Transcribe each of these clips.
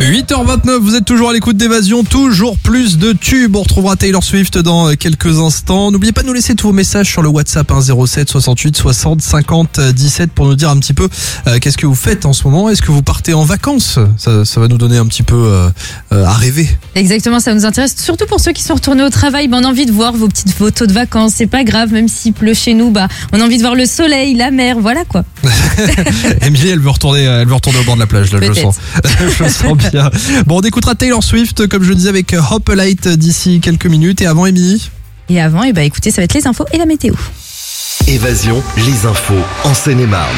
8h29, vous êtes toujours à l'écoute d'Évasion, toujours plus de tubes. On retrouvera Taylor Swift dans quelques instants. N'oubliez pas de nous laisser tous vos messages sur le WhatsApp 07 68 60 50 17 pour nous dire un petit peu qu'est-ce que vous faites en ce moment. Est-ce que vous partez en vacances ? Ça va nous donner un petit peu à rêver. Exactement, ça nous intéresse. Surtout pour ceux qui sont retournés au travail, on a envie de voir vos petites photos de vacances. C'est pas grave, même s'il pleut chez nous, on a envie de voir le soleil, la mer, voilà quoi. Émilie, elle veut retourner au bord de la plage, là, je le sens. Je le sens bien. Bon, on écoutera Taylor Swift, comme je le disais, avec Hope Light d'ici quelques minutes. Et avant, Émilie ? Et avant, écoutez, ça va être les infos et la météo. Évasion, les infos en Seine-et-Marne.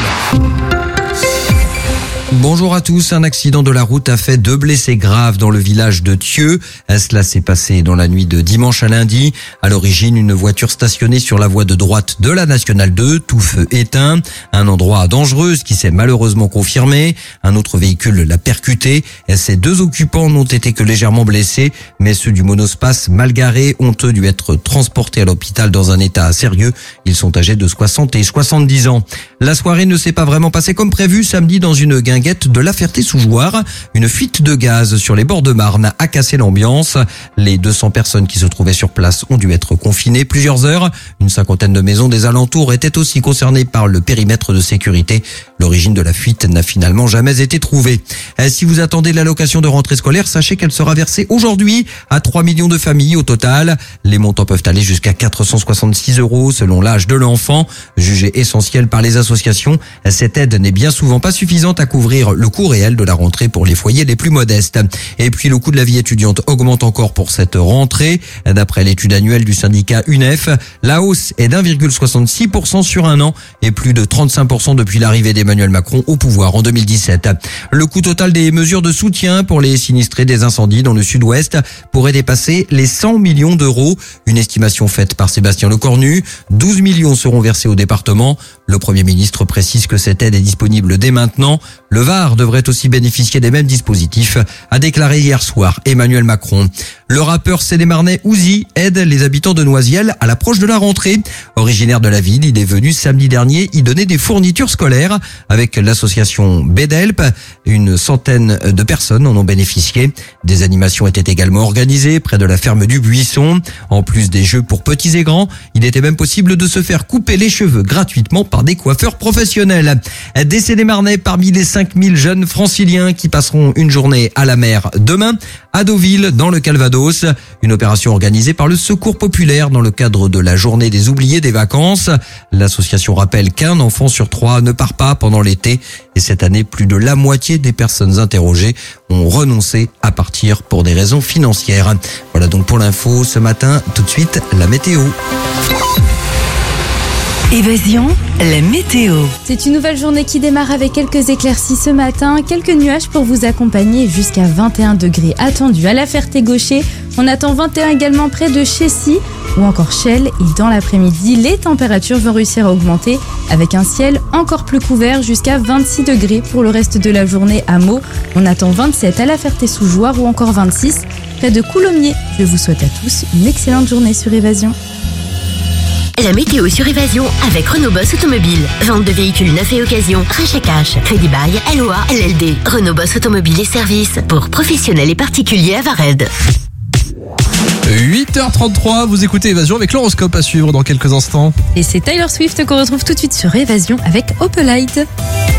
Bonjour à tous. Un accident de la route a fait 2 blessés graves dans le village de Thieux. Cela s'est passé dans la nuit de dimanche à lundi. À l'origine, une voiture stationnée sur la voie de droite de la Nationale 2, tout feu éteint. Un endroit dangereux, ce qui s'est malheureusement confirmé. Un autre véhicule l'a percuté. Ces 2 occupants n'ont été que légèrement blessés, mais ceux du monospace mal garé ont eux dû être transportés à l'hôpital dans un état sérieux. Ils sont âgés de 60 et 70 ans. La soirée ne s'est pas vraiment passée comme prévu samedi dans une guinguette de La Ferté-sous-Jouarre. Une fuite de gaz sur les bords de Marne a cassé l'ambiance. Les 200 personnes qui se trouvaient sur place ont dû être confinées plusieurs heures. Une 50aine de maisons des alentours étaient aussi concernées par le périmètre de sécurité. L'origine de la fuite n'a finalement jamais été trouvée. Si vous attendez l'allocation de rentrée scolaire, sachez qu'elle sera versée aujourd'hui à 3 millions de familles au total. Les montants peuvent aller jusqu'à 466 € selon l'âge de l'enfant. Jugée essentielle par les associations, cette aide n'est bien souvent pas suffisante à couvrir le coût réel de la rentrée pour les foyers les plus modestes. Et puis le coût de la vie étudiante augmente encore pour cette rentrée. D'après l'étude annuelle du syndicat UNEF, la hausse est d'1,66% sur un an et plus de 35% depuis l'arrivée d'Emmanuel Macron au pouvoir en 2017. Le coût total des mesures de soutien pour les sinistrés des incendies dans le sud-ouest pourrait dépasser les 100 millions d'euros. Une estimation faite par Sébastien Lecornu. 12 millions seront versés au département. Le Premier ministre précise que cette aide est disponible dès maintenant. Le Var devrait aussi bénéficier des mêmes dispositifs, a déclaré hier soir Emmanuel Macron. Le rappeur sénémarnais Ouzi aide les habitants de Noisiel à l'approche de la rentrée. Originaire de la ville, il est venu samedi dernier y donner des fournitures scolaires avec l'association Bedelp. Une centaine de personnes en ont bénéficié. Des animations étaient également organisées près de la ferme du Buisson. En plus des jeux pour petits et grands, il était même possible de se faire couper les cheveux gratuitement par des coiffeurs professionnels. Des Sénémarnais parmi les 5000 jeunes franciliens qui passeront une journée à la mer demain à Deauville dans le Calvados. Une opération organisée par le Secours populaire dans le cadre de la journée des oubliés des vacances. L'association rappelle qu'un enfant sur 3 ne part pas pendant l'été et cette année, plus de la moitié des personnes interrogées ont renoncé à partir pour des raisons financières. Voilà donc pour l'info ce matin. Tout de suite, la météo. Évasion, la météo. C'est une nouvelle journée qui démarre avec quelques éclaircies ce matin, quelques nuages pour vous accompagner jusqu'à 21 degrés attendus à La Ferté-Gaucher. On attend 21 également près de Chessy ou encore Chelles et dans l'après-midi, les températures vont réussir à augmenter avec un ciel encore plus couvert jusqu'à 26 degrés pour le reste de la journée à Meaux. On attend 27 à La Ferté-sous-Jouarre ou encore 26 près de Coulommiers. Je vous souhaite à tous une excellente journée sur Évasion. La météo sur Évasion avec Renault Boss Automobile. Vente de véhicules neufs et occasion, rachat cash, crédit bail, LOA, LLD. Renault Boss Automobile et services pour professionnels et particuliers à Vared. 8h33, vous écoutez Évasion avec l'horoscope à suivre dans quelques instants. Et c'est Taylor Swift qu'on retrouve tout de suite sur Évasion avec Hope Light.